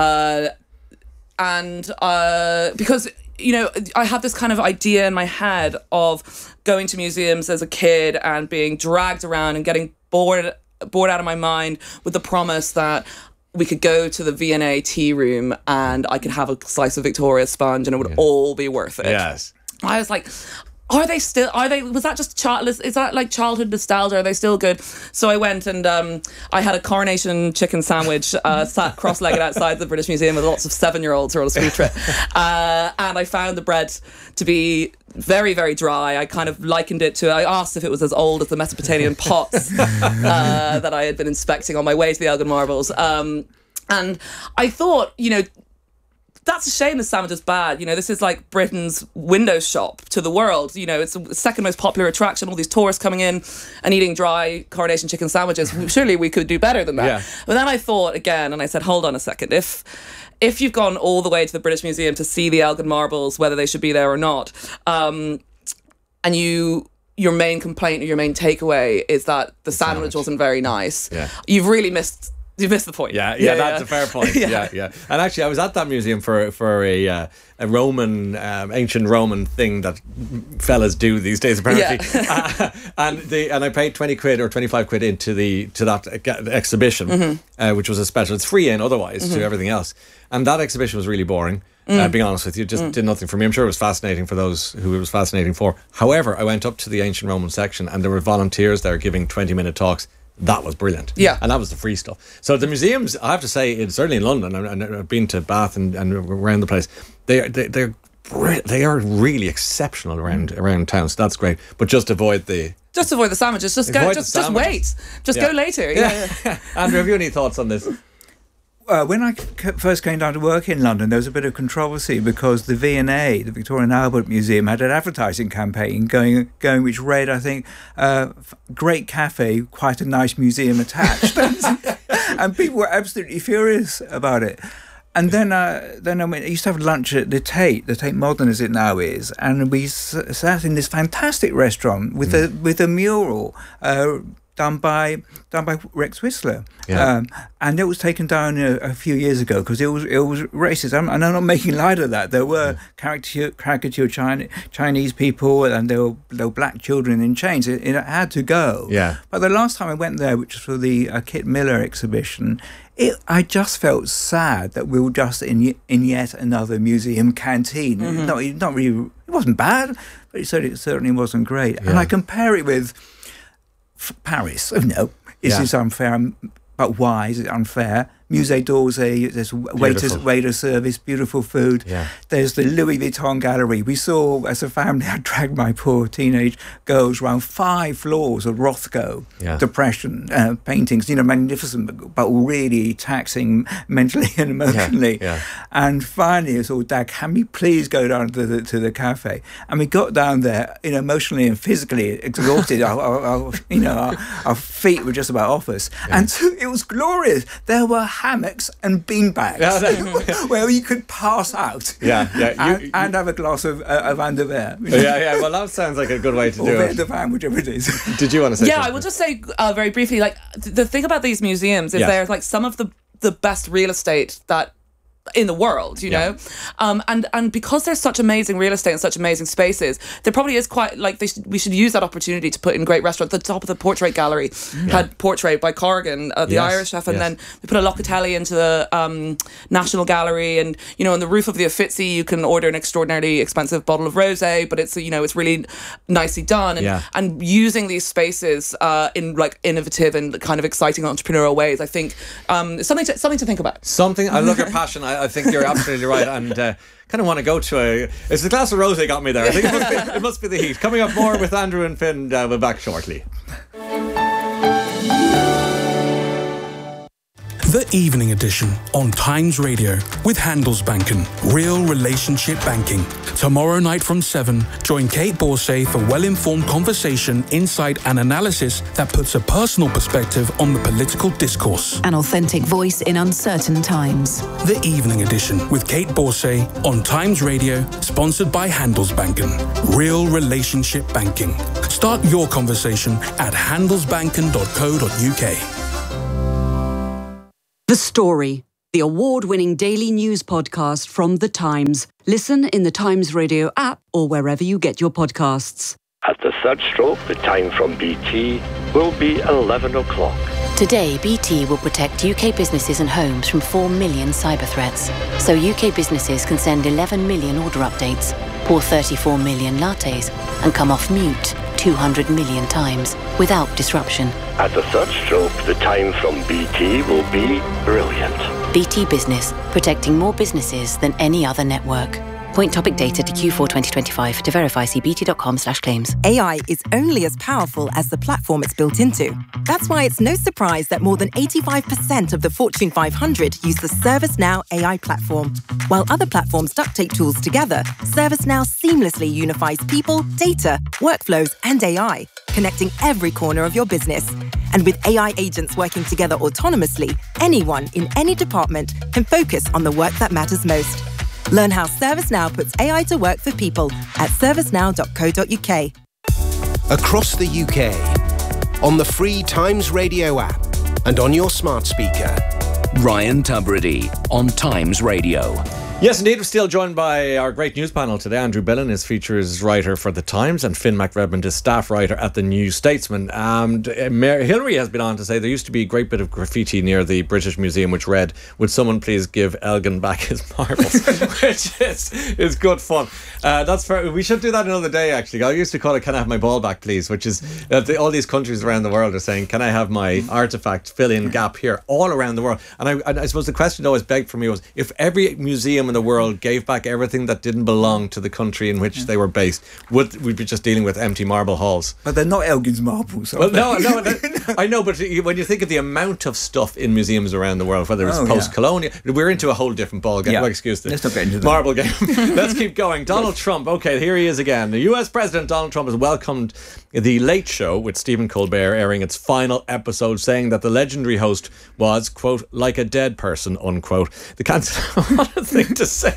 Because I have this kind of idea in my head of going to museums as a kid and being dragged around and getting bored out of my mind with the promise that we could go to the V&A tea room and I could have a slice of Victoria sponge and it would all be worth it. Yes. I was like, was that just is that like childhood nostalgia? Are they still good? So I went and I had a coronation chicken sandwich, sat cross-legged outside the British Museum with lots of 7-year-olds who are on a school trip. And I found the bread to be very, very dry. I kind of likened it to, I asked if it was as old as the Mesopotamian pots that I had been inspecting on my way to the Elgin marbles. And I thought, that's a shame the sandwich is bad. This is like Britain's window shop to the world. It's the second most popular attraction. All these tourists coming in and eating dry coronation chicken sandwiches. Surely we could do better than that. Yeah. But then I thought again, and I said, hold on a second. If you've gone all the way to the British Museum to see the Elgin marbles, whether they should be there or not, and your main complaint or your main takeaway is that the sandwich wasn't very nice, you've really missed the point. Yeah, that's a fair point. Yeah. And actually, I was at that museum for a Roman, ancient Roman thing that fellas do these days, apparently. Yeah. And I paid 20 quid or 25 quid into that exhibition, which was a special. It's free in otherwise to everything else. And that exhibition was really boring. Being honest with you, just did nothing for me. I'm sure it was fascinating for those who it was fascinating for. However, I went up to the ancient Roman section and there were volunteers there giving 20-minute talks. That was brilliant. Yeah. And that was the free stuff. So the museums, I have to say, certainly in London, and I've been to Bath and around the place, they are really exceptional around town. So that's great. But just avoid the sandwiches. Just wait. Just go later. Yeah. Andrew, have you any thoughts on this? When I first came down to work in London, there was a bit of controversy because the V&A, the Victoria and Albert Museum, had an advertising campaign going which read, I think, great cafe, quite a nice museum attached. And people were absolutely furious about it. And then I used to have lunch at the Tate Modern as it now is, and we sat in this fantastic restaurant with a mural done by Rex Whistler, and it was taken down a few years ago because it was racist. And I'm not making light of that. There were caricature Chinese people, and there were black children in chains. It had to go. Yeah. But the last time I went there, which was for the Kit Miller exhibition, I just felt sad that we were just in yet another museum canteen. Not really. It wasn't bad, but it certainly wasn't great. Yeah. And I compare it with Paris. Is unfair? But why is it unfair? Musée d'Orsay, there's waiter service, beautiful food. Yeah. There's the Louis Vuitton gallery. We saw, as a family, I dragged my poor teenage girls around 5 floors of Rothko, Depression, paintings, magnificent, but really taxing mentally and emotionally. Yeah. And finally, it's all, Dad, can we please go down to the cafe? And we got down there, emotionally and physically exhausted. our feet were just about off us. Yeah. And so it was glorious. There were hammocks and beanbags where you could pass out and have a glass of Vin de Verre. Well, that sounds like a good way to do it. Or Vin de Vin, whichever it is. Did you want to say something? I will just say very briefly, like, the thing about these museums is they're like some of the best real estate that in the world, you know, and because there's such amazing real estate and such amazing spaces, there probably is quite like we should use that opportunity to put in great restaurants. The top of the Portrait Gallery had Portrait by Corrigan, the Irish chef, and then we put a Locatelli into the National Gallery, and you know, on the roof of the Uffizi you can order an extraordinarily expensive bottle of rosé, but it's, you know, it's really nicely done, and using these spaces in like innovative and kind of exciting entrepreneurial ways, I think something to think about. I love your passion. I think you're absolutely right, and kind of want to go to it's the glass of rosé got me there. I think it must be the heat. Coming up more with Andrew and Finn. We'll be back shortly. The Evening Edition on Times Radio with Handelsbanken, real relationship banking. Tomorrow night from 7, join Kate Borsay for well-informed conversation, insight and analysis that puts a personal perspective on the political discourse. An authentic voice in uncertain times. The Evening Edition with Kate Borsay on Times Radio, sponsored by Handelsbanken, real relationship banking. Start your conversation at handelsbanken.co.uk. The Story, the award-winning daily news podcast from The Times. Listen in the Times Radio app or wherever you get your podcasts. At the third stroke, the time from BT will be 11 o'clock. Today, BT will protect UK businesses and homes from 4 million cyber threats. So UK businesses can send 11 million order updates, pour 34 million lattes, and come off mute 200 million times without disruption. At the third stroke, the time from BT will be brilliant. BT Business, protecting more businesses than any other network. Point topic data to Q4 2025. To verify, see bt.com/claims. AI is only as powerful as the platform it's built into. That's why it's no surprise that more than 85% of the Fortune 500 use the ServiceNow AI platform. While other platforms duct tape tools together, ServiceNow seamlessly unifies people, data, workflows, and AI, connecting every corner of your business. And with AI agents working together autonomously, anyone in any department can focus on the work that matters most. Learn how ServiceNow puts AI to work for people at servicenow.co.uk. Across the UK, on the free Times Radio app and on your smart speaker. Ryan Tubridy on Times Radio. Yes, indeed. We're still joined by our great news panel today. Andrew Billen is features writer for The Times, and Finn McRedmond is staff writer at The New Statesman. Mayor Hillary has been on to say there used to be a great bit of graffiti near the British Museum which read, "Would someone please give Elgin back his marbles?" Which is good fun. That's fair. We should do that another day, actually. I used to call it "Can I have my ball back, please?" Which is all these countries around the world are saying, "Can I have my artefact fill-in gap here?" All around the world. And I suppose the question that always begged for me was, if every museum in the world gave back everything that didn't belong to the country in which they were based, would we be just dealing with empty marble halls? But they're not Elgin's marbles. Well, no, I know, but when you think of the amount of stuff in museums around the world, whether it's post-colonial, we're into a whole different ball game. Well, excuse the Let's not get into that. Marble game. Let's keep going. Donald Trump. Okay, here he is again. The US President Donald Trump has welcomed The Late Show with Stephen Colbert airing its final episode, saying that the legendary host was, quote, like a dead person, unquote. What a thing to say.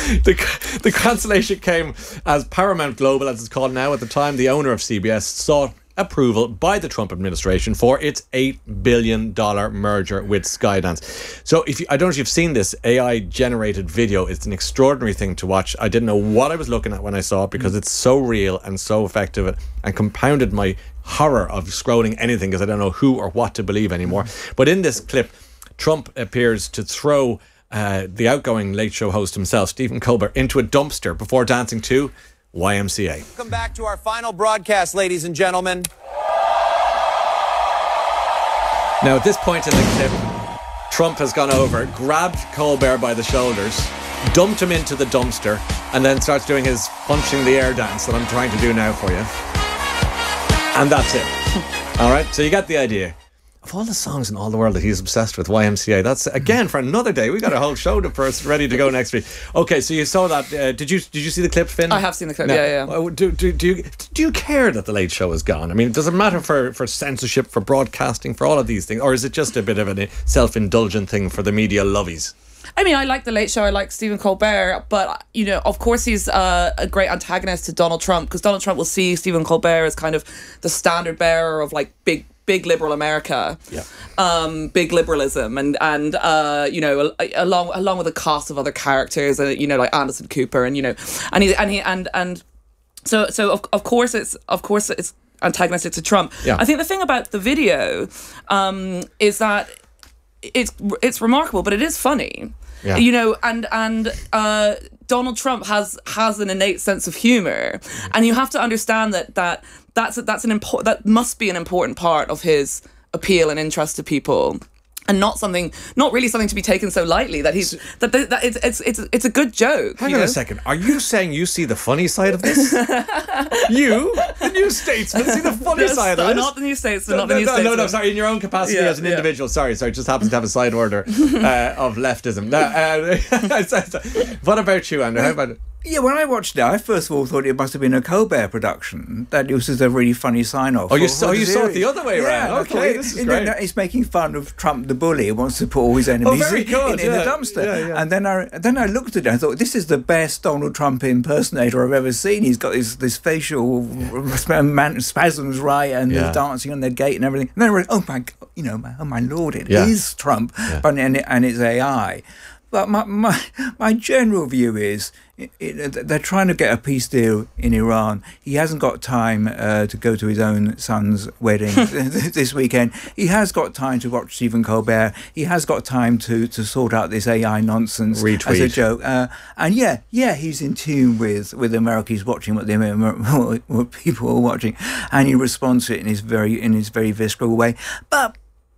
The cancellation came as Paramount Global, as it's called now, at the time the owner of CBS, sought approval by the Trump administration for its $8 billion merger with Skydance. So I don't know if you've seen this AI generated video. It's an extraordinary thing to watch. I didn't know what I was looking at when I saw it, because it's so real and so effective, and compounded my horror of scrolling anything, because I don't know who or what to believe anymore. But in this clip, Trump appears to throw the outgoing Late Show host himself, Stephen Colbert, into a dumpster before dancing to YMCA. Welcome back to our final broadcast, ladies and gentlemen. Now, at this point in the clip, Trump has gone over, grabbed Colbert by the shoulders, dumped him into the dumpster, and then starts doing his punching the air dance that I'm trying to do now for you. And that's it. All right, so you get the idea. Of all the songs in all the world that he's obsessed with, YMCA, that's, again, for another day. We've got a whole show for us ready to go next week. Okay, so you saw that. Did you see the clip, Finn? I have seen the clip, yeah. Do you care that The Late Show is gone? I mean, does it matter for censorship, for broadcasting, for all of these things? Or is it just a bit of a self-indulgent thing for the media lovies? I mean, I like The Late Show, I like Stephen Colbert, but, you know, of course he's a great antagonist to Donald Trump, because Donald Trump will see Stephen Colbert as kind of the standard bearer of, like, big big liberal America, yeah. Big liberalism, and you know, along with a cast of other characters, you know, like Anderson Cooper, and you know, and so of course it's antagonistic to Trump. Yeah. I think the thing about the video is that it's remarkable, but it is funny. Yeah. You know, and Donald Trump has an innate sense of humor, and you have to understand that must be an important part of his appeal and interest to people, and not really something to be taken so lightly. That it's a good joke. Hang on a second. Are you saying you see the funny side of this? You, the New Statesman, see the funny side of this? Not the New Statesman. No, sorry. In your own capacity as an individual. Sorry. Just happens to have a side order of leftism. What about you, Andrew? How about it? Yeah, when I watched it, I first of all thought it must have been a Colbert production. That it was just a really funny sign-off. Oh, you saw it the other way around. Okay, this is great. He's making fun of Trump the bully who wants to put all his enemies in the dumpster. Yeah. And then I looked at it and I thought, this is the best Donald Trump impersonator I've ever seen. He's got this facial spasms right, and the dancing on the gate and everything. And then I went, oh my Lord, it is Trump, and it's AI. But my general view is they're trying to get a peace deal in Iran. He hasn't got time to go to his own son's wedding this weekend. He has got time to watch Stephen Colbert. He has got time to sort out this AI nonsense as a joke. And he's in tune with America. He's watching what people are watching, and he responds to it in his very visceral way. But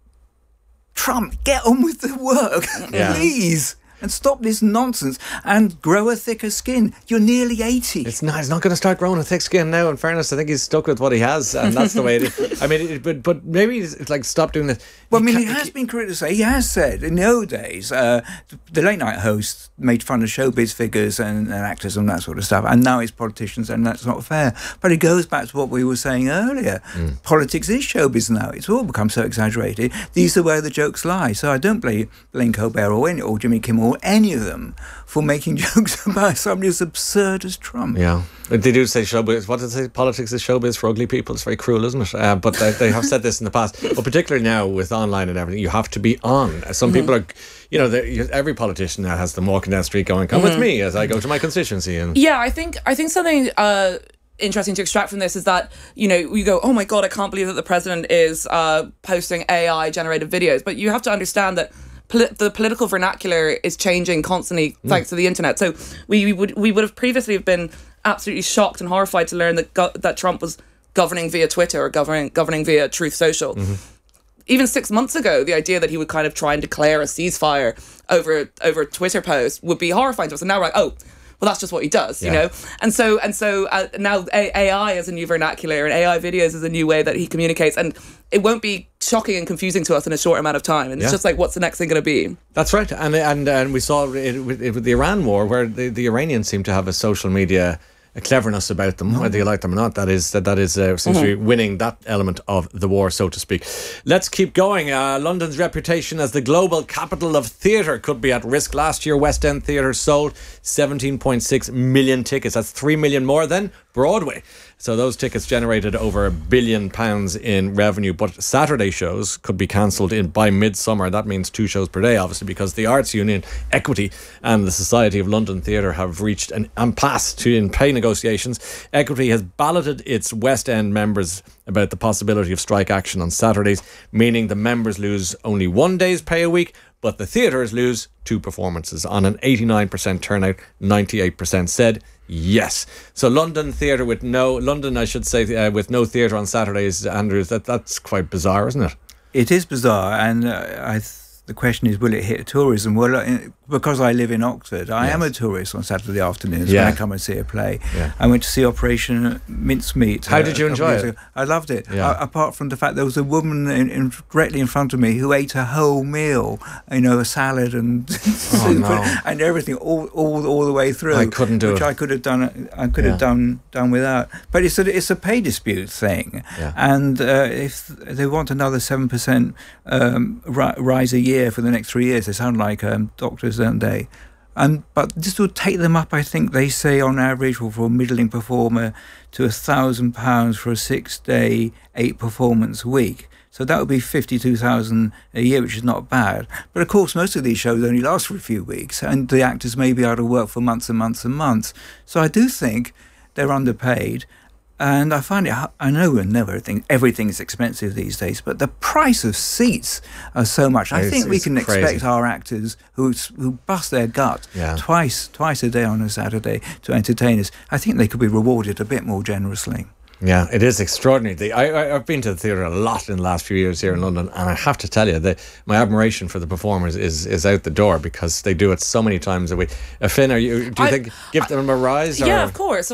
Trump, get on with the work, please. And stop this nonsense and grow a thicker skin. You're nearly 80. He's not going to start growing a thick skin now. In fairness, I think he's stuck with what he has, and that's the way it is. I mean, but maybe it's like stop doing this. Well, he has been criticised. He has said in the old days, the late night hosts made fun of showbiz figures and actors and that sort of stuff, and now it's politicians, and that's not fair. But it goes back to what we were saying earlier. Politics is showbiz now. It's all become so exaggerated. These are where the jokes lie. So I don't blame Colbert or Jimmy Kimmel, any of them, for making jokes about somebody as absurd as Trump. Yeah, they do say showbiz. What did they say? Politics is showbiz for ugly people. It's very cruel, isn't it? But they have said this in the past. But particularly now with online and everything, you have to be on. Some people are, every politician now has them walking down the street going, "Come with me as I go to my constituency." And yeah, I think something interesting to extract from this is that, you go, oh my God, I can't believe that the president is posting AI generated videos. But you have to understand that the political vernacular is changing constantly thanks to the internet. So we would have previously been absolutely shocked and horrified to learn that Trump was governing via Twitter or governing via Truth Social. Even 6 months ago, the idea that he would kind of try and declare a ceasefire over a Twitter post would be horrifying to us. And now we're like, oh, well, that's just what he does, you know? And so now AI is a new vernacular, and AI videos is a new way that he communicates, and it won't be shocking and confusing to us in a short amount of time. And it's just like, what's the next thing going to be? That's right. And we saw it with the Iran war, where the Iranians seem to have a social media cleverness about them, whether you like them or not. That is seems to be winning that element of the war, so to speak. Let's keep going. London's reputation as the global capital of theatre could be at risk. Last year, West End Theatre sold 17.6 million tickets. That's 3 million more than Broadway. So those tickets generated over £1 billion in revenue. But Saturday shows could be cancelled by midsummer. That means 2 shows per day, obviously, because the Arts Union, Equity and the Society of London Theatre have reached an impasse in pay negotiations. Equity has balloted its West End members about the possibility of strike action on Saturdays, meaning the members lose only 1 day's pay a week, but the theatres lose 2 performances. On an 89% turnout, 98% said yes. So London theatre with no theatre on Saturdays, Andrews, that's quite bizarre, isn't it? It is bizarre, and the question is, will it hit tourism? Well, because I live in Oxford, I am a tourist on Saturday afternoons when I come and see a play. I went to see Operation Mincemeat. How did you enjoy it? I loved it. Apart from the fact there was a woman directly in front of me who ate a whole meal, a salad and soup and everything all the way through. I couldn't do it. Which I could have done. I could have done without. But it's a pay dispute thing, and if they want another 7% rise a year for the next 3 years, they sound like doctors, don't they? But this will take them up, I think they say, on average, for a middling performer, to £1,000 for a 6-day, 8 performance week. So that would be 52,000 a year, which is not bad. But of course, most of these shows only last for a few weeks, and the actors may be out of work for months and months and months. So I do think they're underpaid. And I find it, I know we'll never think everything's expensive these days, but the price of seats are so much. I think we can expect our actors who bust their gut twice a day on a Saturday to entertain us. I think they could be rewarded a bit more generously. Yeah, it is extraordinary. I've been to the theatre a lot in the last few years here in London, and I have to tell you that my admiration for the performers is out the door, because they do it so many times a week. Finn, do you think give them a rise? Or? Yeah, of course.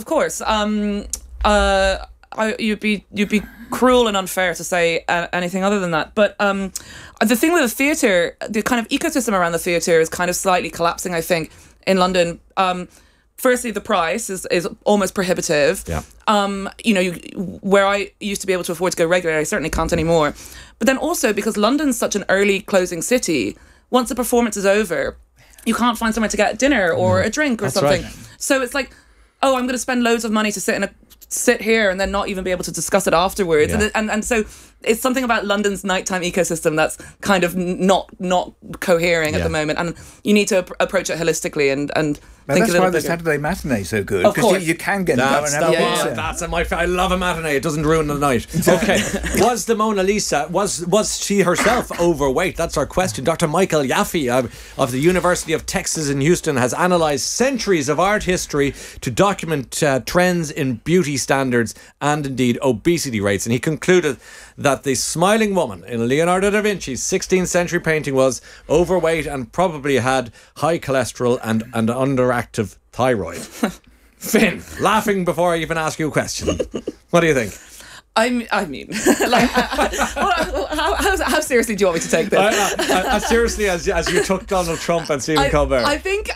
You'd be cruel and unfair to say anything other than that. But the thing with the theatre, the kind of ecosystem around the theatre is kind of slightly collapsing, I think, in London. Firstly, the price is almost prohibitive. Yeah. Where I used to be able to afford to go regularly, I certainly can't anymore. But then also because London's such an early closing city, once the performance is over, you can't find somewhere to get dinner or a drink or something. Right. So it's like, oh, I'm going to spend loads of money to sit here and then not even be able to discuss it afterwards. Yeah. And so it's something about London's nighttime ecosystem that's kind of not cohering at the moment, and you need to approach it holistically and think that's a little why bigger. the Saturday matinee is so good, because you can get them and have a That's I love a matinee. It doesn't ruin the night. Okay, was the Mona Lisa, was she herself overweight? That's our question. Dr. Michael Yaffe of the University of Texas in Houston has analysed centuries of art history to document trends in beauty standards and indeed obesity rates, and he concluded that the smiling woman in Leonardo da Vinci's 16th century painting was overweight and probably had high cholesterol and underactive thyroid. Finn, laughing before I even ask you a question. What do you think? I mean, like, how seriously do you want me to take this? As seriously as you took Donald Trump and Stephen Colbert. I think,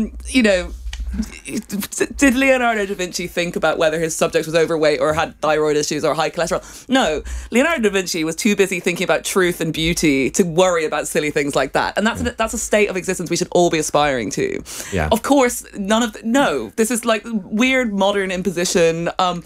did Leonardo da Vinci think about whether his subject was overweight or had thyroid issues or high cholesterol? No, Leonardo da Vinci was too busy thinking about truth and beauty to worry about silly things like that, and that's a state of existence we should all be aspiring to. Yeah. Of course, this is like weird modern imposition.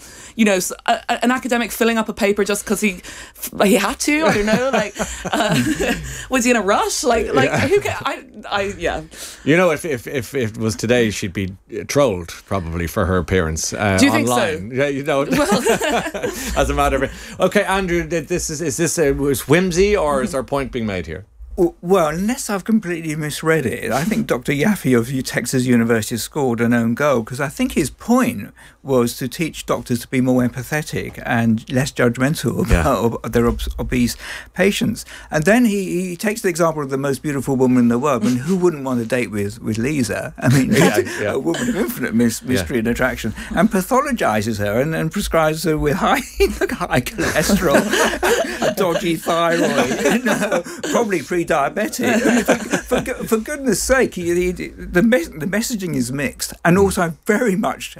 An academic filling up a paper just because he had to. I don't know. Like, was he in a rush? Like who can? Yeah. You know, if it was today, she'd be trolled probably for her appearance Do you think online. so? Yeah, as a matter of okay, Andrew, is this whimsy or is there a point being made here? Well, unless I've completely misread it, I think Dr. Yaffe of Texas University scored an own goal, because I think his point was to teach doctors to be more empathetic and less judgmental about their obese patients. And then he takes the example of the most beautiful woman in the world, and who wouldn't want to date with Lisa? I mean, a woman of infinite mystery and attraction, and pathologizes her and prescribes her with high cholesterol, a dodgy thyroid, probably pre-diabetic. For goodness sake, the messaging is mixed, and also very much.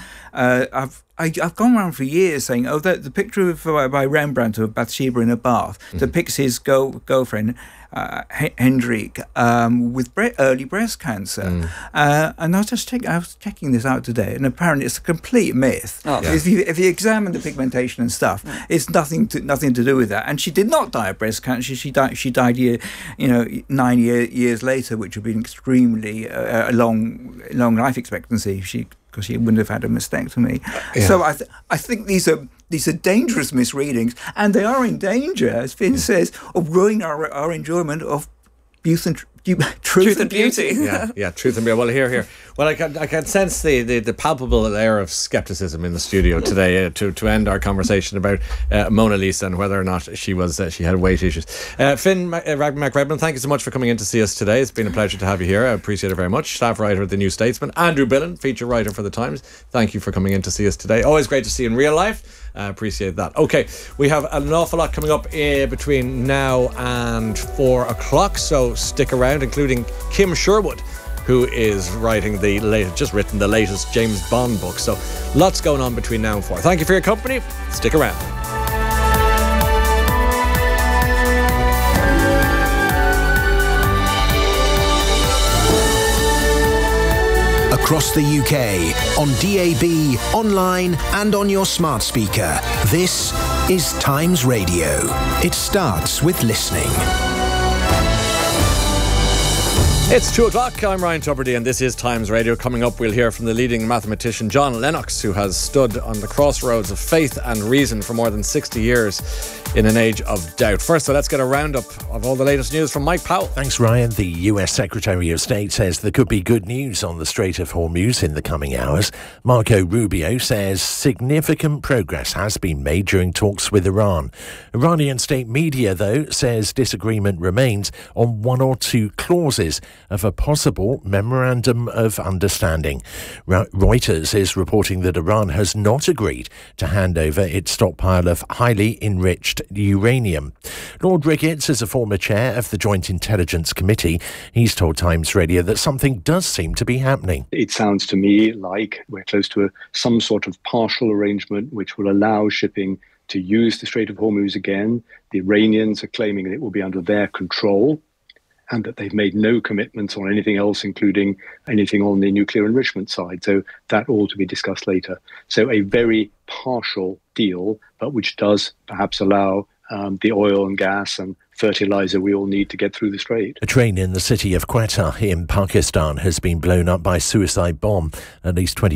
I've gone around for years saying, the picture by Rembrandt of Bathsheba in a bath depicts his girlfriend Hendrik with early breast cancer, and I was checking this out today, and apparently it's a complete myth. If you examine the pigmentation and stuff, it's nothing to do with that. And she did not die of breast cancer. She died 9 years later, which would be extremely a long life expectancy. Because she wouldn't have had a mastectomy. So I think these are dangerous misreadings, and they are in danger, as Finn says, of ruining our enjoyment of truth and beauty. Yeah, truth and beauty. Well, here. Well, I can sense the palpable air of scepticism in the studio today to end our conversation about Mona Lisa and whether or not she had weight issues. Finn McRedmond, thank you so much for coming in to see us today. It's been a pleasure to have you here. I appreciate it very much. Staff writer at the New Statesman. Andrew Billen, feature writer for the Times. Thank you for coming in to see us today. Always great to see you in real life. Appreciate that. Okay, we have an awful lot coming up between now and 4 o'clock, so stick around, including Kim Sherwood, who is writing just written the latest James Bond book. So lots going on between now and 4. Thank you for your company. Stick around. across the UK, on DAB, online and on your smart speaker. This is Times Radio. It starts with listening. It's 2 o'clock. I'm Ryan Tubridy and this is Times Radio. Coming up, we'll hear from the leading mathematician John Lennox, who has stood on the crossroads of faith and reason for more than 60 years in an age of doubt. First, let's get a roundup of all the latest news from Mike Powell. Thanks, Ryan. The US Secretary of State says there could be good news on the Strait of Hormuz in the coming hours. Marco Rubio says significant progress has been made during talks with Iran. Iranian state media, though, says disagreement remains on one or two clauses of a possible memorandum of understanding. Reuters is reporting that Iran has not agreed to hand over its stockpile of highly enriched uranium. Lord Ricketts is a former chair of the Joint Intelligence Committee. He's told Times Radio that something does seem to be happening. It sounds to me like we're close to some sort of partial arrangement which will allow shipping to use the Strait of Hormuz again. The Iranians are claiming that it will be under their control, and that they've made no commitments on anything else, including anything on the nuclear enrichment side. So that ought to be discussed later. So a very partial deal, but which does perhaps allow the oil and gas and fertilizer we all need to get through the strait. A train in the city of Quetta in Pakistan has been blown up by a suicide bomb. At least 20